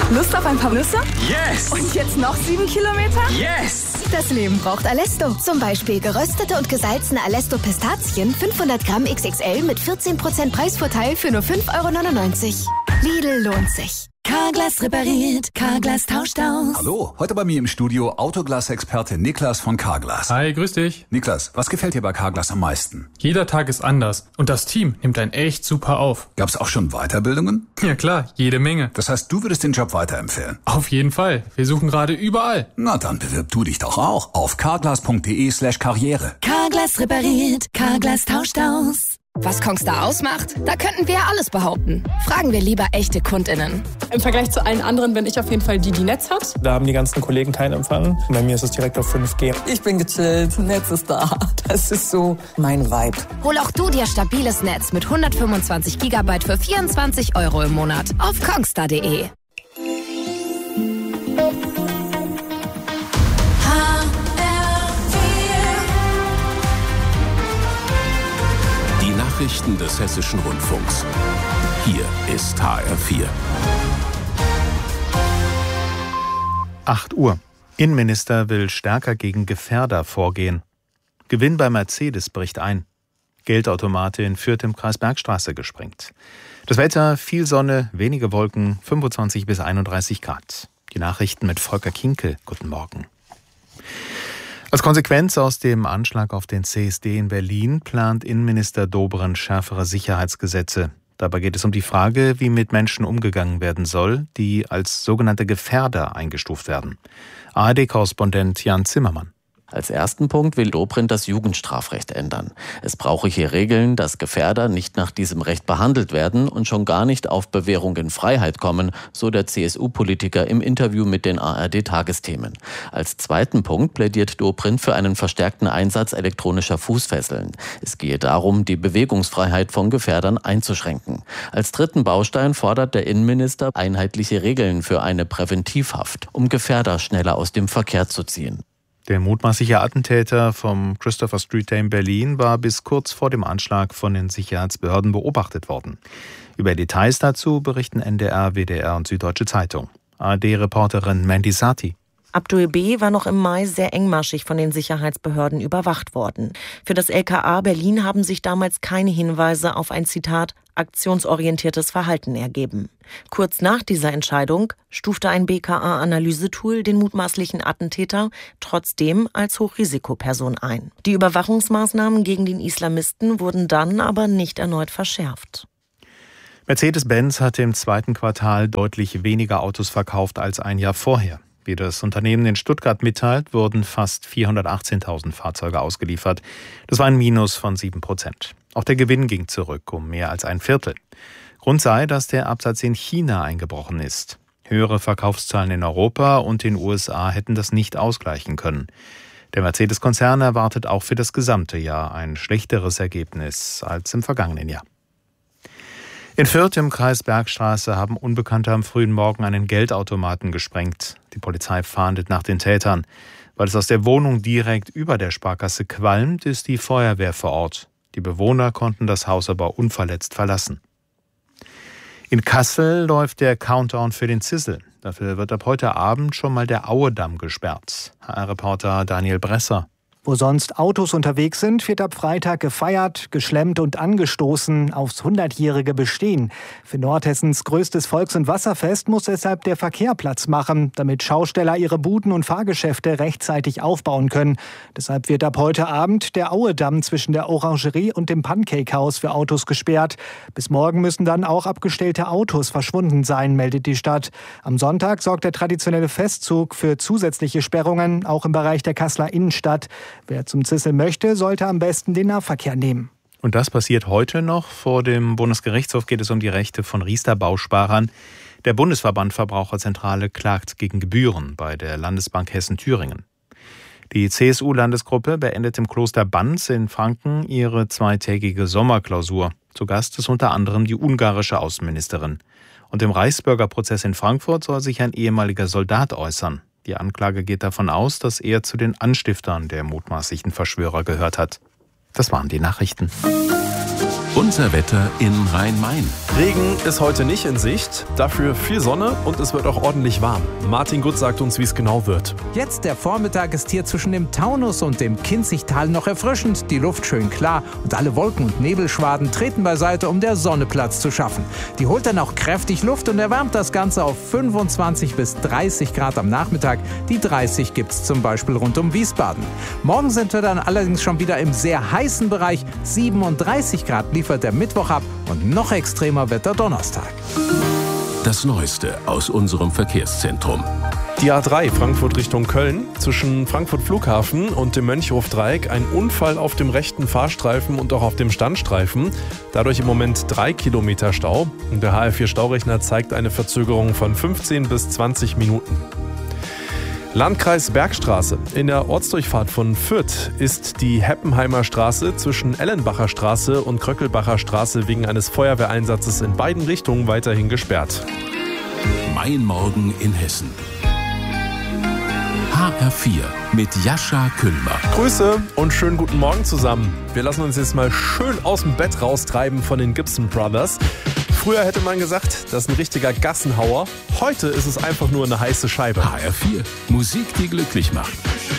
Lust auf ein paar Nüsse? Yes! Und jetzt noch 7 Kilometer? Yes! Das Leben braucht Alesto. Zum Beispiel geröstete und gesalzene Alesto Pistazien, 500 Gramm XXL mit 14% Preisvorteil für nur 5,99 €. Lidl lohnt sich. Carglass repariert, Carglass tauscht aus. Hallo, heute bei mir im Studio Autoglas-Experte Niklas von Carglass. Hi, grüß dich. Niklas, was gefällt dir bei Carglass am meisten? Jeder Tag ist anders und das Team nimmt einen echt super auf. Gab's auch schon Weiterbildungen? Ja klar, jede Menge. Das heißt, du würdest den Job weiterempfehlen? Auf jeden Fall. Wir suchen gerade überall. Na dann bewirb du dich doch auch auf carglass.de/karriere. Carglass repariert, Carglass tauscht aus. Was Kongstar ausmacht? Da könnten wir ja alles behaupten. Fragen wir lieber echte KundInnen. Im Vergleich zu allen anderen bin ich auf jeden Fall die Netz hat. Da haben die ganzen Kollegen keinen Empfang. Bei mir ist es direkt auf 5G. Ich bin gechillt, Netz ist da. Das ist so mein Vibe. Hol auch du dir stabiles Netz mit 125 GB für 24 € im Monat auf kongstar.de. Nachrichten des Hessischen Rundfunks. Hier ist HR4. 8 Uhr. Innenminister will stärker gegen Gefährder vorgehen. Gewinn bei Mercedes bricht ein. Geldautomate in Fürth im Kreis Bergstraße gesprengt. Das Wetter, viel Sonne, wenige Wolken, 25 bis 31 Grad. Die Nachrichten mit Volker Kinkel. Guten Morgen. Als Konsequenz aus dem Anschlag auf den CSD in Berlin plant Innenminister Dobrindt schärfere Sicherheitsgesetze. Dabei geht es um die Frage, wie mit Menschen umgegangen werden soll, die als sogenannte Gefährder eingestuft werden. ARD-Korrespondent Jan Zimmermann. Als ersten Punkt will Dobrindt das Jugendstrafrecht ändern. Es brauche hier Regeln, dass Gefährder nicht nach diesem Recht behandelt werden und schon gar nicht auf Bewährung in Freiheit kommen, so der CSU-Politiker im Interview mit den ARD-Tagesthemen. Als zweiten Punkt plädiert Dobrindt für einen verstärkten Einsatz elektronischer Fußfesseln. Es gehe darum, die Bewegungsfreiheit von Gefährdern einzuschränken. Als dritten Baustein fordert der Innenminister einheitliche Regeln für eine Präventivhaft, um Gefährder schneller aus dem Verkehr zu ziehen. Der mutmaßliche Attentäter vom Christopher Street Day in Berlin war bis kurz vor dem Anschlag von den Sicherheitsbehörden beobachtet worden. Über Details dazu berichten NDR, WDR und Süddeutsche Zeitung. ARD-Reporterin Mandy Sati. Abdul B. war noch im Mai sehr engmaschig von den Sicherheitsbehörden überwacht worden. Für das LKA Berlin haben sich damals keine Hinweise auf ein, Zitat, aktionsorientiertes Verhalten ergeben. Kurz nach dieser Entscheidung stufte ein BKA-Analysetool den mutmaßlichen Attentäter trotzdem als Hochrisikoperson ein. Die Überwachungsmaßnahmen gegen den Islamisten wurden dann aber nicht erneut verschärft. Mercedes-Benz hatte im zweiten Quartal deutlich weniger Autos verkauft als ein Jahr vorher. Wie das Unternehmen in Stuttgart mitteilt, wurden fast 418.000 Fahrzeuge ausgeliefert. Das war ein Minus von 7%. Auch der Gewinn ging zurück um mehr als ein Viertel. Grund sei, dass der Absatz in China eingebrochen ist. Höhere Verkaufszahlen in Europa und den USA hätten das nicht ausgleichen können. Der Mercedes-Konzern erwartet auch für das gesamte Jahr ein schlechteres Ergebnis als im vergangenen Jahr. In Fürth im Kreis Bergstraße haben Unbekannte am frühen Morgen einen Geldautomaten gesprengt. Die Polizei fahndet nach den Tätern. Weil es aus der Wohnung direkt über der Sparkasse qualmt, ist die Feuerwehr vor Ort. Die Bewohner konnten das Haus aber unverletzt verlassen. In Kassel läuft der Countdown für den Zissel. Dafür wird ab heute Abend schon mal der Auedamm gesperrt. HR-Reporter Daniel Bresser. Wo sonst Autos unterwegs sind, wird ab Freitag gefeiert, geschlemmt und angestoßen aufs 100-jährige Bestehen. Für Nordhessens größtes Volks- und Wasserfest muss deshalb der Verkehr Platz machen, damit Schausteller ihre Buden und Fahrgeschäfte rechtzeitig aufbauen können. Deshalb wird ab heute Abend der Auedamm zwischen der Orangerie und dem Pancake-Haus für Autos gesperrt. Bis morgen müssen dann auch abgestellte Autos verschwunden sein, meldet die Stadt. Am Sonntag sorgt der traditionelle Festzug für zusätzliche Sperrungen, auch im Bereich der Kasseler Innenstadt. Wer zum Zissel möchte, sollte am besten den Nahverkehr nehmen. Und das passiert heute noch. Vor dem Bundesgerichtshof geht es um die Rechte von Riester-Bausparern. Der Bundesverband Verbraucherzentrale klagt gegen Gebühren bei der Landesbank Hessen-Thüringen. Die CSU-Landesgruppe beendet im Kloster Banz in Franken ihre zweitägige Sommerklausur. Zu Gast ist unter anderem die ungarische Außenministerin. Und im Reichsbürgerprozess in Frankfurt soll sich ein ehemaliger Soldat äußern. Die Anklage geht davon aus, dass er zu den Anstiftern der mutmaßlichen Verschwörer gehört hat. Das waren die Nachrichten. Unser Wetter in Rhein-Main. Regen ist heute nicht in Sicht, dafür viel Sonne und es wird auch ordentlich warm. Martin Gut sagt uns, wie es genau wird. Jetzt der Vormittag ist hier zwischen dem Taunus und dem Kinzigtal noch erfrischend, die Luft schön klar und alle Wolken- und Nebelschwaden treten beiseite, um der Sonne Platz zu schaffen. Die holt dann auch kräftig Luft und erwärmt das Ganze auf 25 bis 30 Grad am Nachmittag. Die 30 gibt's zum Beispiel rund um Wiesbaden. Morgen sind wir dann allerdings schon wieder im sehr heißen Bereich. 37 Grad liefert der Mittwoch ab und noch extremer wird der Donnerstag. Das Neueste aus unserem Verkehrszentrum. Die A3 Frankfurt Richtung Köln. Zwischen Frankfurt Flughafen und dem Mönchhof-Dreieck ein Unfall auf dem rechten Fahrstreifen und auch auf dem Standstreifen. Dadurch im Moment 3 Kilometer Stau. Und der HR4-Staurechner zeigt eine Verzögerung von 15 bis 20 Minuten. Landkreis Bergstraße. In der Ortsdurchfahrt von Fürth ist die Heppenheimer Straße zwischen Ellenbacher Straße und Kröckelbacher Straße wegen eines Feuerwehreinsatzes in beiden Richtungen weiterhin gesperrt. Mein Morgen in Hessen. HR4 mit Jascha Küllmer. Grüße und schönen guten Morgen zusammen. Wir lassen uns jetzt mal schön aus dem Bett raustreiben von den Gibson Brothers. Früher hätte man gesagt, das ist ein richtiger Gassenhauer. Heute ist es einfach nur eine heiße Scheibe. HR4, Musik, die glücklich macht.